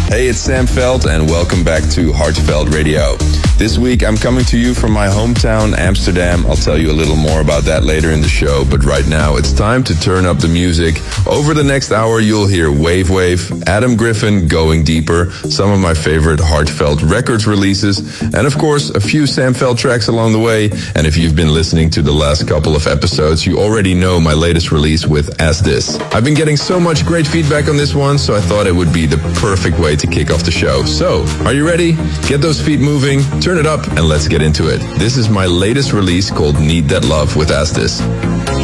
Hey, it's Sam Veld and welcome back to Heartfelt Radio. This week I'm coming to you from my hometown, Amsterdam. I'll tell you a little more about that later in the show, but right now it's time to turn up the music. Over the next hour you'll hear Wave Wave, Adam Griffin, Going Deeper, some of my favorite Heartfelt Records releases, and of course a few Sam Veld tracks along the way. And if you've been listening to the last couple of episodes, you already know my latest release with As This. I've been getting so much great feedback on this one, so I thought it would be the perfect way to kick off the show. So, are you ready? Get those feet moving, turn it up, and let's get into it. This is my latest release called Need That Love with As This.